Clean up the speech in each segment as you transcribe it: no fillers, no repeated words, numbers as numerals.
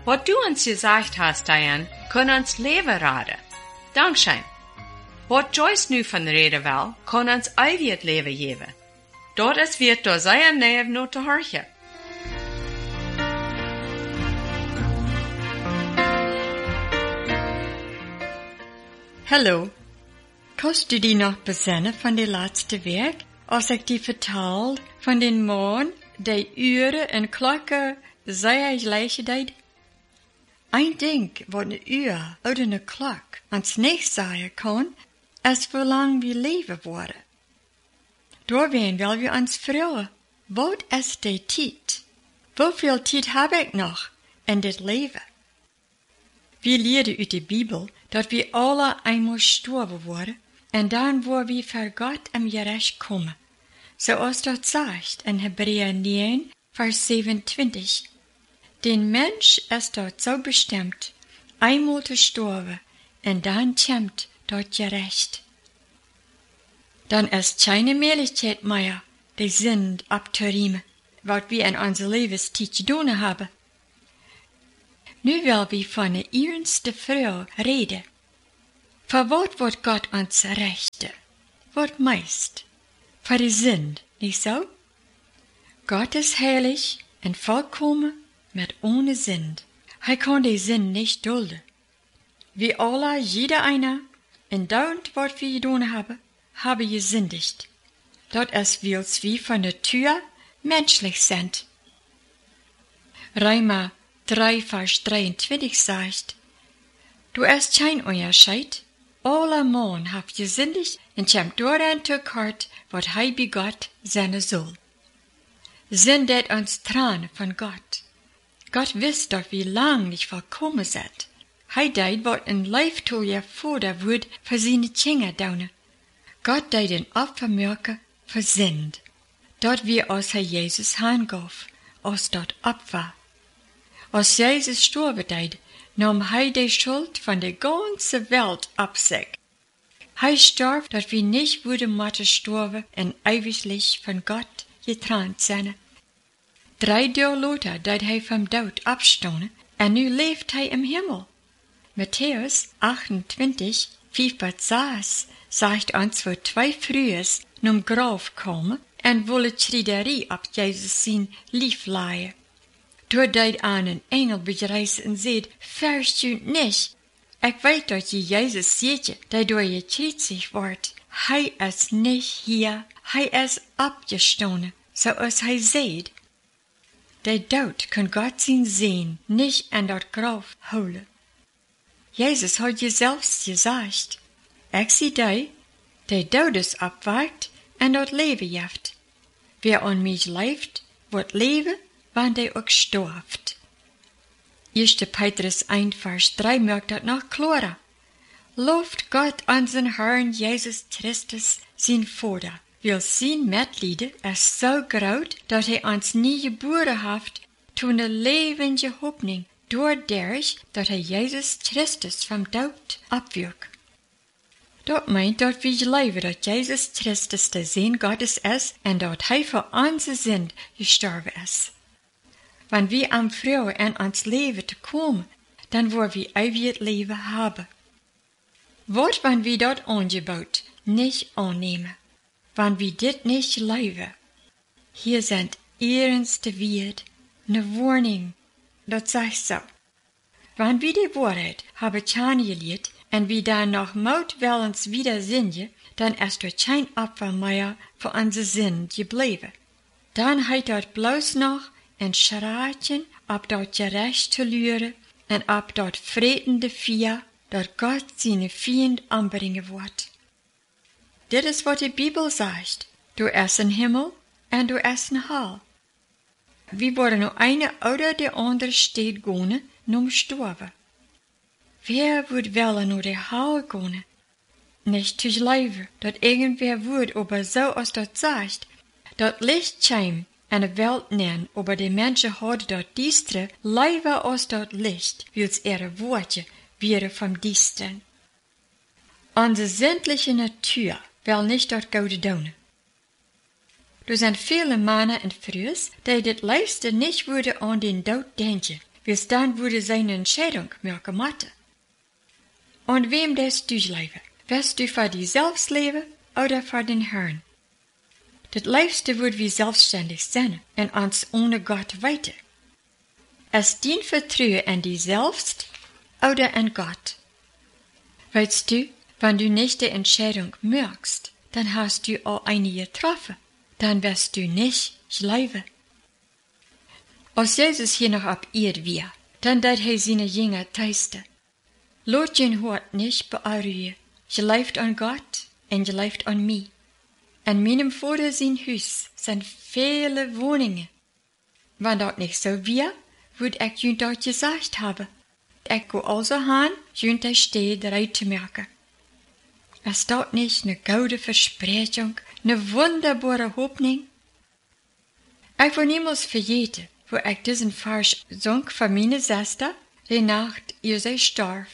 Was du uns gesagt hast, Diane, kann uns Leben raden. Dankeschön. Was Joyce nu von reden will, kann uns eeuwig Leben geben. Dort es wird door sehr nahe noch te horchen. Hallo. Kannst du die noch besinnen von der letzte Werk, als ich die vertaald von den Mond, die Uhren en klokken sehr gleich deed? Ein Ding, wat eine Uhr oder eine Klok ans nicht sagen kann, ist wie lang wir leben worden. Da werden wir uns fragen, was ist die Zeit? Wieviel Zeit habe ich noch in dit Leben? Wir lernen uit de Bibel, dat wir alle einmal sterben worden, en dan wo wir voor Gott im Gericht kommen. Zoals dat sagt in Hebräer 9, Vers 27. Den Mensch ist dort so bestimmt, einmal zu sterben, en dan kommt dort Gericht. Dan ist keine Möglichkeit mehr, die Sünd abzuriemen, was wir in unser Lebenszeit zu tun haben. Nu will wir von einer ernsten Frau reden. Für was wird Gott uns richten? Was meist? Für die Sünd, nicht so? Gott ist heilig und vollkommen mit ohne Sünd. Er kann die Sünd nicht dulden. Wir alle, jeder einer, in dauernd was wir getan haben gesündigt. Dort ist wils wie von Natur menschlich sind. Römer 3, Vers 23 sagt, du hast kein Unterschied, alle Mann habt gesündigt und kommt daran zu kort, wat hij bei Gott sein soll. Sind det uns Tränen von Gott. Gott wisst doch, wie lang nicht vollkommen sind. Hij deed wat een leeftoe voorder wordt voor seine Kinder doen. Gott deed een Opfermerke für Sünd. Dort wir aus Herr Jesus heimgaf, aus dort Opfer. Als Jezus sterben deed, nam hij de Schuld von der ganzen Welt auf sich. Hij starb, dat wir nicht würden moeten sterben en ewiglich von Gott getrennt zijn. 3 Jahre later deed hij vom Tod abstoßen, en nu leeft hij im Himmel. Matthäus 28, 5-6 sagt uns, wo 2 Frühes num Graf komen en wolle schriederie op Jesus zijn lief laaien. Door deed aan een engel begrijzen en zei, verstuurt niet. Ik weet dat je Jezus ziet, dat door je kritzig wordt. Hij is niet hier, hij is opgestonden, zoals hij zei. De dood kan God zien zien, niet in dat graf houden. Jezus had je zelfs gezegd, ik zie die dood is opwaakt en dat leven heeft. Wie aan mij leeft, wordt leven, wanneer hij ook sterft. 1. Petrus 1, Vers 3 merkt dat nog klarer. Loft Gott unseren Herrn Jesus Christus, zijn Vater. Wil zijn Mitlieden is zo groot, dat hij ons nie geboren heeft, toen de levende hoopning, doordat hij Jezus Christus vom dood opwek. Dat meint dat we geloven dat Jezus Christus de Zoon Gottes is en dat hij voor onze zin gestorven is. Wenn wir am Früh in ons Leben te komen, dann wollen wir ewig Leben haben. Wat wenn wir dort Angebot nicht annehmen? Wenn wir dit nicht leben? Hier sind ernste Wort, ne Warning, dat sagt so. Wenn wir die Wahrheit haben kennengelernt und wir dann noch mutwillens wieder sind, dann ist dort kein Opfer mehr für unsere Sinn geblieben. Dann hat dort bloß noch ein Schreien, ob dort gerecht zu lüren und ob dort friedende Vier, dort Gott seine Feind anbringen wird. Dit is wat die Bibel sagt. Du ist ein Himmel und du ist ein Hell. Wir worden nur eine oder die andere steht gehen, nur sterben. Wer wird wollen nur der Hell gehen? Nicht zu leben, dat irgendwer wird, aber so als dort sagt, dat Licht scheint en de Welt nennen, aber die Menschen hadden dat Diestre lieber als dat Licht, wils ihre Worte wäre vom Diestren. Unsere sämtliche Natur will nicht dort Gute tun. Du sind viele Männer und Frühs, die das Leiste nicht würde an den Tod denken, Bis dann würde seine Entscheidung merken matte. Und wem das du leven? Wirst du für dich selbst leben oder für den Herrn? Das Leifste wird wie selbstständig sein und uns ohne Gott weiter. Es dient Vertrauen an dich selbst oder an Gott. Weißt du, wenn du nicht die Entscheidung merkst, dann hast du auch eine getroffen. Dann wirst du nicht leben. Als Jesus hier noch auf Erde war, dann dat hij seine Jünger teisten. Laat je Hort nicht bearruien. Je leeft an Gott en je leeft an mij. An meinem Vater sein Haus sind viele Wohnungen. Wenn das nicht so wäre, würde ich jünt dort gesagt haben. Ich go also hin, jünt der Steh bereit zu merken. Ist das nicht eine gute Versprechung, eine wunderbare Hoffnung? Ich will niemals vergeten, wo ich diesen Vers sang für meine Schwester, die Nacht ihr sie starb.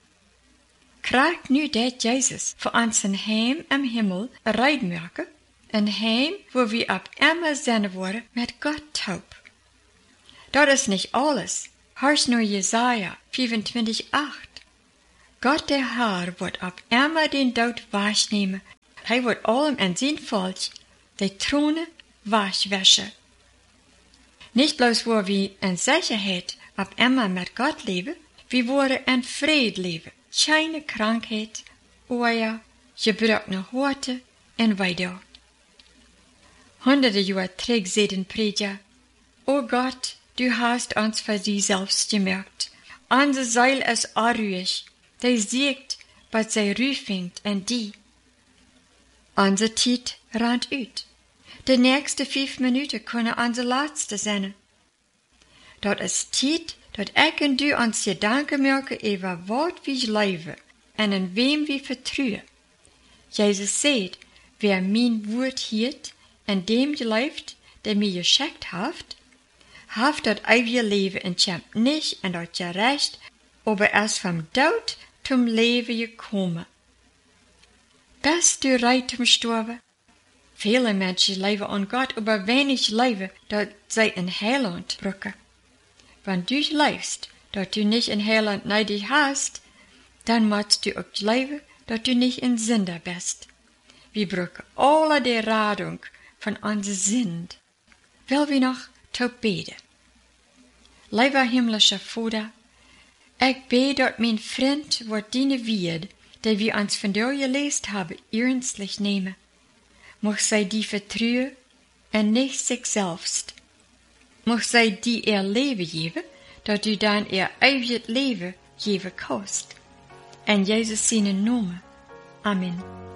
Krijgt nu dat Jesus voor ons een heim im Himmel reidmerken, een heim wo wir ab immer zijn worden met Gott taub. Dat is niet alles. Hörst nur Jesaja 25,8. Gott der Herr wird ab immer den Tod wahrnehmen. Hij wird allem en zijn volk de Throne waschen. Nicht bloß wo wir in Sicherheit ab immer mit Gott leben, wir worden in Frieden leben. Keine Krankheit, Oja, gebrochene Horte en weiter. Hunderte Jahre trägt sie den Prediger. O Gott, du hast uns für sie selbst gemerkt. Unsere Seil ist unruhig, die siegt, was sie rüfingt an die. Unsere Zeit rannt ut. Die nächste 5 Minuten können unsere letzte sein. Dort ist Zeit, dat ik en du ons Gedanken merken over wat we leven en in wem we vertrouwen. Jezus zegt, wer mijn woord hielt en dem geleeft, der mir geschickt haft dat eeuwige leven en kämpft nicht en dat gerecht, aber erst vom Tod zum Leben gekommen. Bist du reit zum Sterben? Viele Menschen leven an Gott, aber wenig leven, dat zij in Heiland brücken. Wenn du leifst, dat du nicht in Heiland neidig hast, dann musst du auch leben, dat du nicht in Sünder bist. Wir brauchen alle die Radung von unser Sünd. Will wir noch zu beten? Lieber himmlischer Vater, ich bete, dat mein Freund wird deine Wort, die wir uns von dir gelesen haben, ernstlich nehmen. Mocht zij die vertrauen en nicht sich selbst. Mocht zij die ihr Leben geben, dat du dann ihr ewiges Leben geben kannst. In Jesus seinen Namen. Amen.